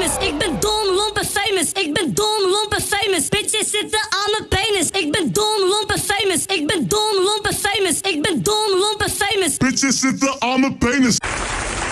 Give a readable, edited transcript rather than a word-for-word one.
famous. Ik ben dom, lomp en famous. Ik ben dom, lomp en famous. Bitches zitten aan mijn penis. Ik ben dom, lomp en famous. Ik ben dom, lomp en famous. Ik ben dom, lomp en famous. Bitches zitten aan mijn penis.